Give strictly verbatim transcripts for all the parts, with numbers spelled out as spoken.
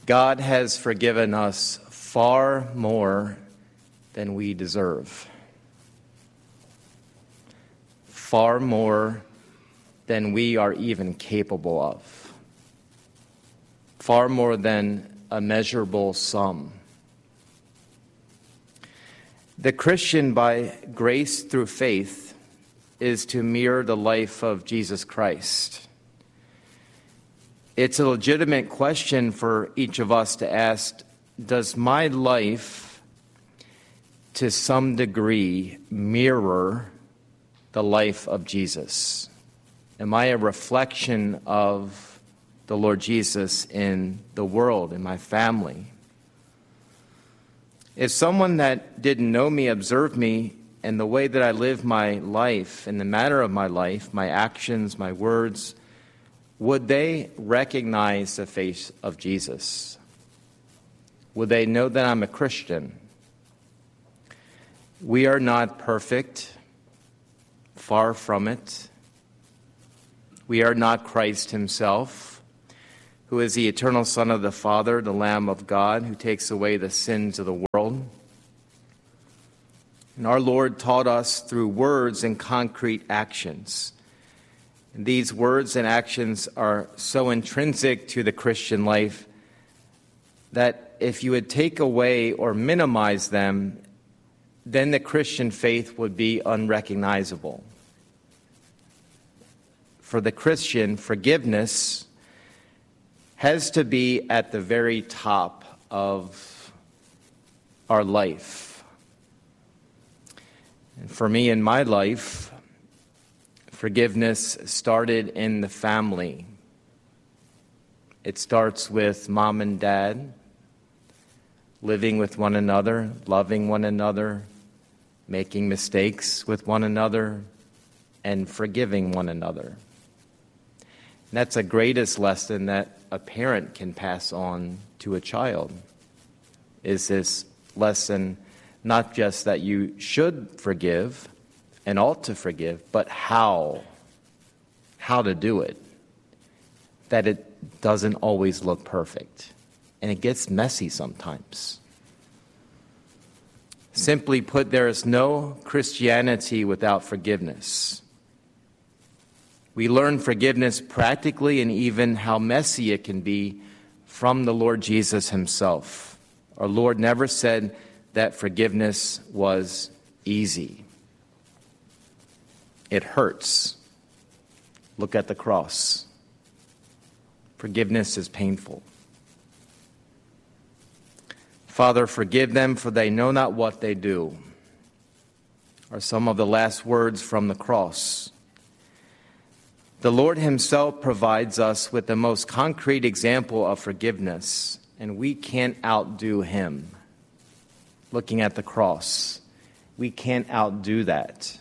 God has forgiven us far more than we deserve. Far more than we are even capable of. Far more than a measurable sum. The Christian, by grace through faith, is to mirror the life of Jesus Christ. It's a legitimate question for each of us to ask, does my life, to some degree, mirror the life of Jesus? Am I a reflection of the Lord Jesus in the world, in my family? If someone that didn't know me observed me and the way that I live my life, in the manner of my life, my actions, my words, would they recognize the face of Jesus? Would they know that I'm a Christian? We are not perfect, far from it. We are not Christ himself, who is the eternal Son of the Father, the Lamb of God, who takes away the sins of the world. And our Lord taught us through words and concrete actions. And these words and actions are so intrinsic to the Christian life that if you would take away or minimize them, then the Christian faith would be unrecognizable. For the Christian, forgiveness has to be at the very top of our life. And for me in my life, forgiveness started in the family. It starts with mom and dad, living with one another, loving one another, making mistakes with one another, and forgiving one another. And that's the greatest lesson that a parent can pass on to a child, is this lesson, not just that you should forgive and ought to forgive, but how, how to do it. That it doesn't always look perfect, and it gets messy sometimes. Simply put, there is no Christianity without forgiveness. We learn forgiveness practically and even how messy it can be from the Lord Jesus himself. Our Lord never said that forgiveness was easy. It hurts. Look at the cross. Forgiveness is painful. Father, forgive them, for they know not what they do, are some of the last words from the cross. The Lord himself provides us with the most concrete example of forgiveness, and we can't outdo him. Looking at the cross, we can't outdo that.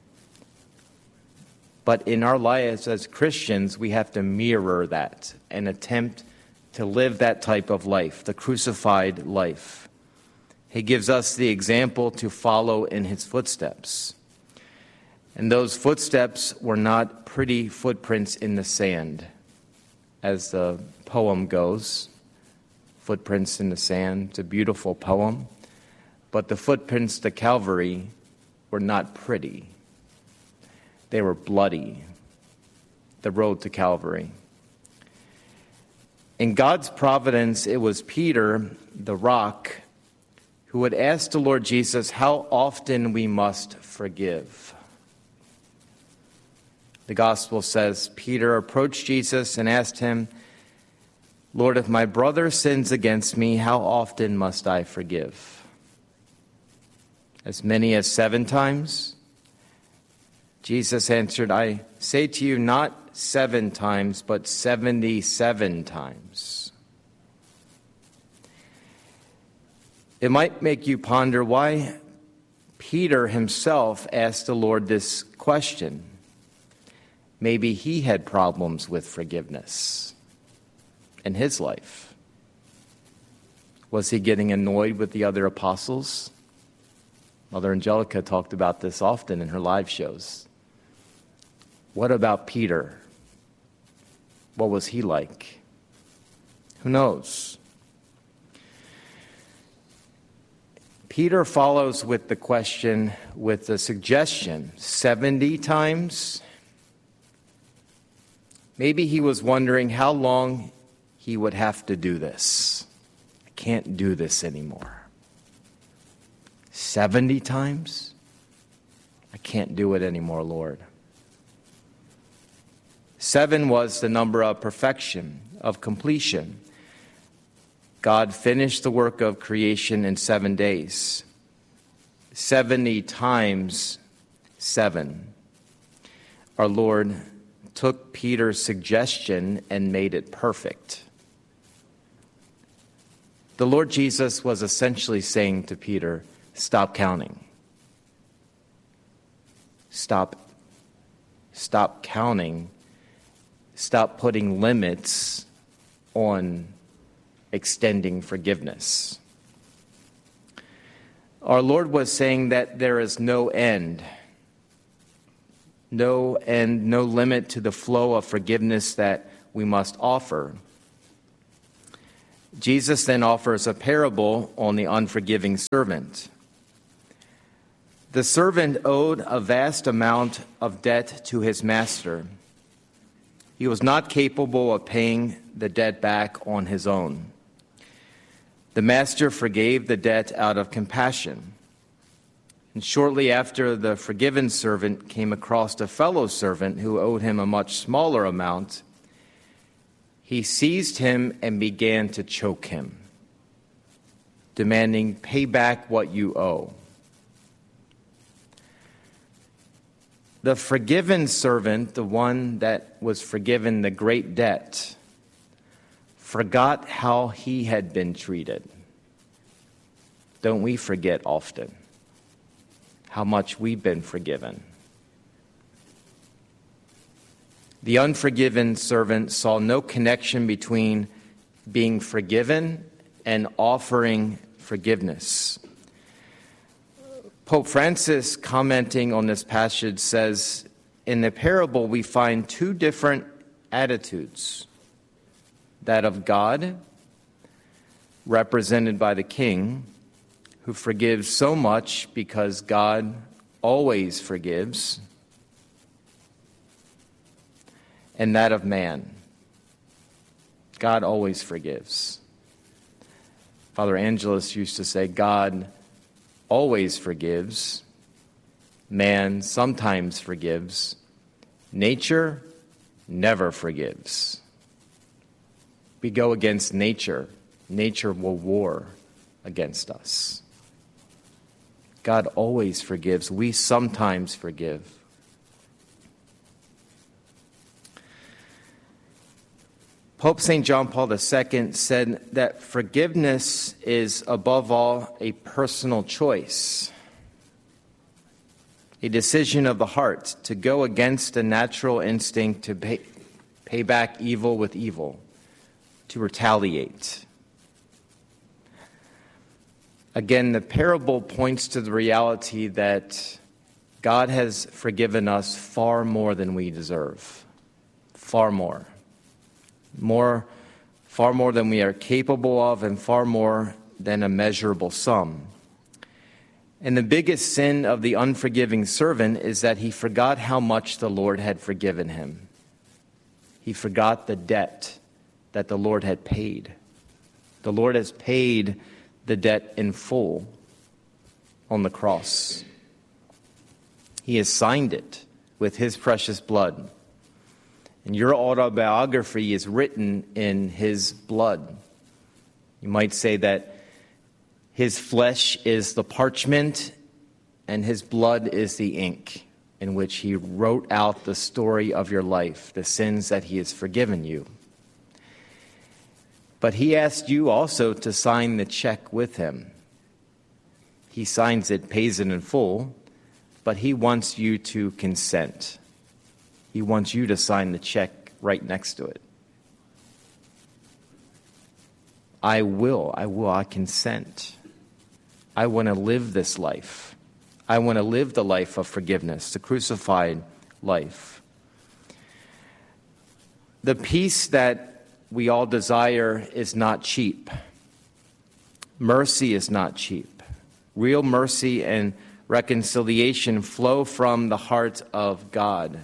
But in our lives as Christians, we have to mirror that and attempt to live that type of life, the crucified life. He gives us the example to follow in his footsteps. And those footsteps were not pretty footprints in the sand, as the poem goes. Footprints in the sand, it's a beautiful poem. But the footprints to Calvary were not pretty. They were bloody, the road to Calvary. In God's providence, it was Peter, the rock, who would ask the Lord Jesus how often we must forgive. The gospel says, Peter approached Jesus and asked him, Lord, if my brother sins against me, how often must I forgive? As many as seven times? Jesus answered, I say to you, not seven times, but seventy-seven times. It might make you ponder why Peter himself asked the Lord this question. Maybe he had problems with forgiveness in his life. Was he getting annoyed with the other apostles? Mother Angelica talked about this often in her live shows. What about Peter? What was he like? Who knows? Peter follows with the question, with the suggestion, seventy times? Maybe he was wondering how long he would have to do this. I can't do this anymore. seventy times? I can't do it anymore, Lord. Seven was the number of perfection, of completion. God finished the work of creation in seven days. Seventy times seven. Our Lord took Peter's suggestion and made it perfect. The Lord Jesus was essentially saying to Peter, stop counting. Stop, stop counting. Stop putting limits on extending forgiveness. Our Lord was saying that there is no end, no end, no limit to the flow of forgiveness that we must offer. Jesus then offers a parable on the unforgiving servant. The servant owed a vast amount of debt to his master. He was not capable of paying the debt back on his own. The master forgave the debt out of compassion. And shortly after, the forgiven servant came across a fellow servant who owed him a much smaller amount. He seized him and began to choke him, demanding, "Pay back what you owe." The forgiven servant, the one that was forgiven the great debt, forgot how he had been treated. Don't we forget often how much we've been forgiven? The unforgiven servant saw no connection between being forgiven and offering forgiveness. Pope Francis, commenting on this passage, says, in the parable we find two different attitudes. That of God, represented by the king, who forgives so much because God always forgives, and that of man. God always forgives. Father Angelus used to say, God always forgives, man sometimes forgives, nature never forgives. We go against nature, nature will war against us. God always forgives, we sometimes forgive. Pope Saint John Paul the Second said that forgiveness is above all a personal choice, a decision of the heart to go against a natural instinct to pay, pay back evil with evil, to retaliate. Again, the parable points to the reality that God has forgiven us far more than we deserve, far more. More, far more than we are capable of, and far more than a measurable sum. And the biggest sin of the unforgiving servant is that he forgot how much the Lord had forgiven him. He forgot the debt that the Lord had paid. The Lord has paid the debt in full on the cross. He has signed it with his precious blood. And your autobiography is written in his blood. You might say that his flesh is the parchment and his blood is the ink in which he wrote out the story of your life, the sins that he has forgiven you. But he asked you also to sign the check with him. He signs it, pays it in full, but he wants you to consent. He wants you to sign the check right next to it. I will, I will, I consent. I want to live this life. I want to live the life of forgiveness, the crucified life. The peace that we all desire is not cheap. Mercy is not cheap. Real mercy and reconciliation flow from the heart of God.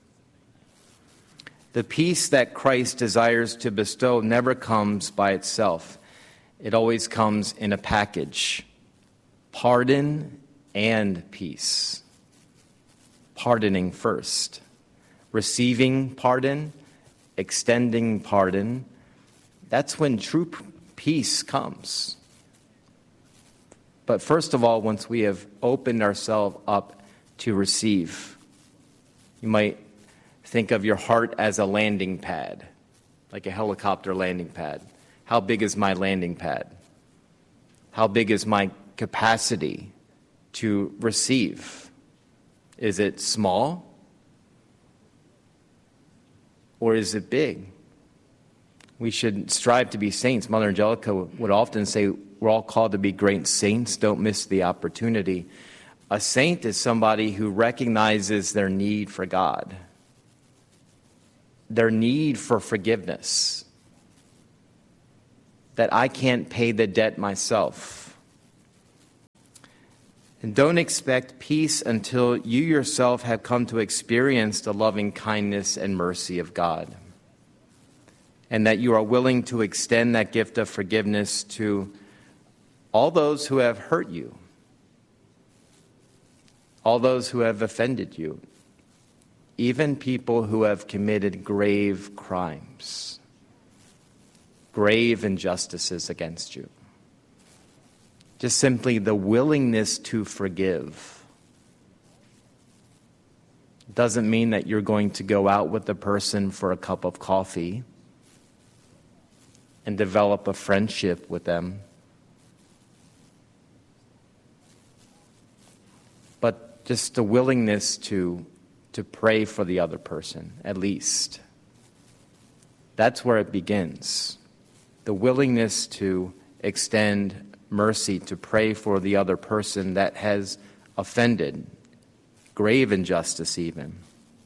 The peace that Christ desires to bestow never comes by itself. It always comes in a package. Pardon and peace. Pardoning first. Receiving pardon, extending pardon. That's when true peace comes. But first of all, once we have opened ourselves up to receive, you might think of your heart as a landing pad, like a helicopter landing pad. How big is my landing pad? How big is my capacity to receive? Is it small? Or is it big? We should strive to be saints. Mother Angelica would often say, we're all called to be great saints. Don't miss the opportunity. A saint is somebody who recognizes their need for God, their need for forgiveness, that I can't pay the debt myself. And don't expect peace until you yourself have come to experience the loving kindness and mercy of God, and that you are willing to extend that gift of forgiveness to all those who have hurt you, all those who have offended you, even people who have committed grave crimes, grave injustices against you. Just simply the willingness to forgive doesn't mean that you're going to go out with the person for a cup of coffee and develop a friendship with them. But just the willingness to, to pray for the other person, at least. That's where it begins. The willingness to extend mercy, to pray for the other person that has offended, grave injustice even.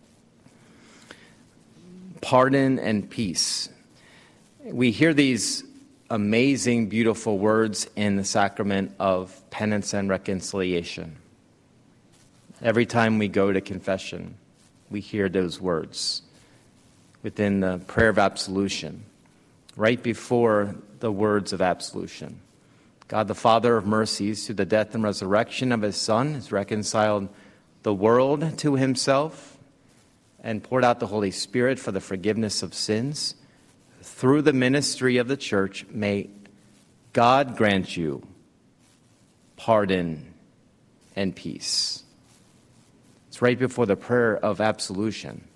Pardon and peace. We hear these amazing, beautiful words in the sacrament of penance and reconciliation. Every time we go to confession, we hear those words within the prayer of absolution, right before the words of absolution. God, the Father of mercies, through the death and resurrection of his Son, has reconciled the world to himself and poured out the Holy Spirit for the forgiveness of sins. Through the ministry of the church, may God grant you pardon and peace. It's right before the prayer of absolution.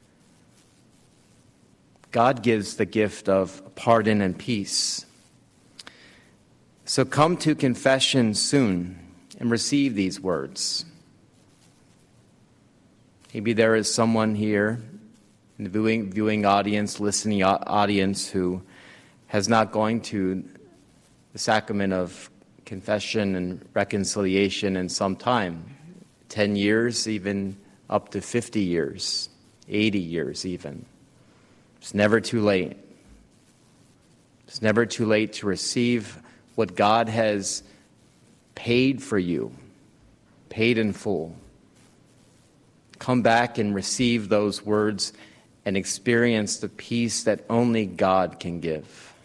God gives the gift of pardon and peace. So come to confession soon and receive these words. Maybe there is someone here in the viewing, viewing audience, listening audience, who has not gone to the sacrament of confession and reconciliation in some time. Ten years, even up to fifty years, eighty years even. It's never too late. It's never too late to receive what God has paid for you, paid in full. Come back and receive those words and experience the peace that only God can give.